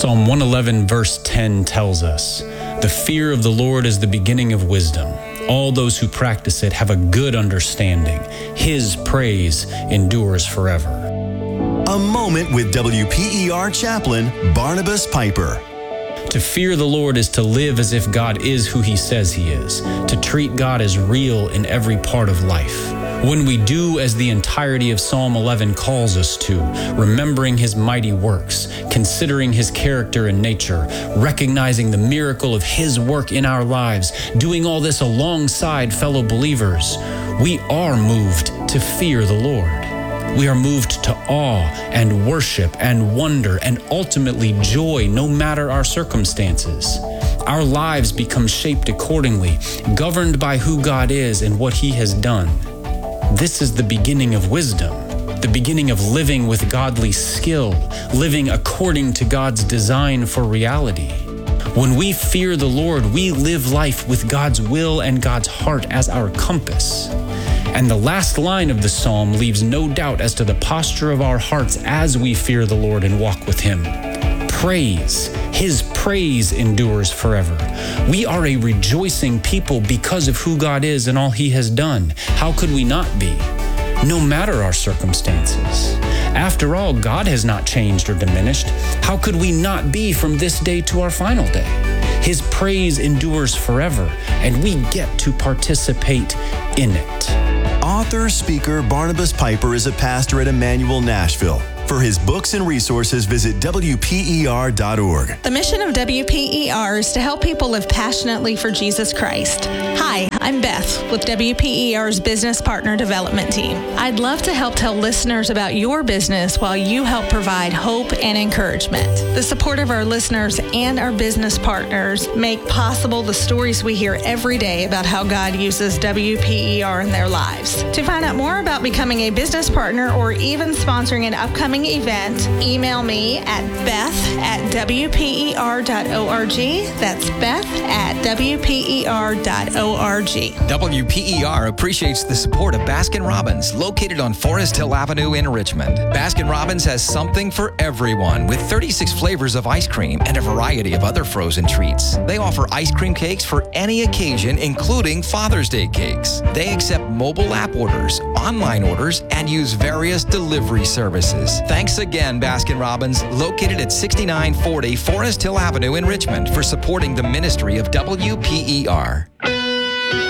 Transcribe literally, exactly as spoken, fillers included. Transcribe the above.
Psalm one eleven verse ten tells us, "The fear of the Lord is the beginning of wisdom. All those who practice it have a good understanding. His praise endures forever." A moment with W P E R chaplain Barnabas Piper. To fear the Lord is to live as if God is who He says He is, to treat God as real in every part of life. When we do as the entirety of Psalm eleven calls us to, remembering His mighty works, considering His character and nature, recognizing the miracle of His work in our lives, doing all this alongside fellow believers, we are moved to fear the Lord. We are moved to awe and worship and wonder and ultimately joy no matter our circumstances. Our lives become shaped accordingly, governed by who God is and what He has done. This is the beginning of wisdom, the beginning of living with godly skill, living according to God's design for reality. When we fear the Lord, we live life with God's will and God's heart as our compass. And the last line of the psalm leaves no doubt as to the posture of our hearts as we fear the Lord and walk with Him. Praise, His praise endures forever. We are a rejoicing people because of who God is and all He has done. How could we not be? No matter our circumstances. After all, God has not changed or diminished. How could we not be from this day to our final day? His praise endures forever, and we get to participate in it. Author, speaker Barnabas Piper is a pastor at Emmanuel, Nashville. For his books and resources, visit W P E R dot org. The mission of W P E R is to help people live passionately for Jesus Christ. Hi, I'm Beth with W P E R's Business Partner Development Team. I'd love to help tell listeners about your business while you help provide hope and encouragement. The support of our listeners and our business partners make possible the stories we hear every day about how God uses W P E R in their lives. To find out more about becoming a business partner or even sponsoring an upcoming event, email me at beth at W P E R dot org. That's Beth at W P E R dot org. W P E R appreciates the support of Baskin-Robbins, located on Forest Hill Avenue in Richmond. Baskin-Robbins has something for everyone with thirty-six flavors of ice cream and a variety of other frozen treats. They offer ice cream cakes for any occasion, including Father's Day cakes. They accept mobile app orders, online orders, and use various delivery services. Thanks again, Baskin-Robbins, located at sixty-nine forty Forest Hill Avenue in Richmond, for supporting the ministry of W P E R.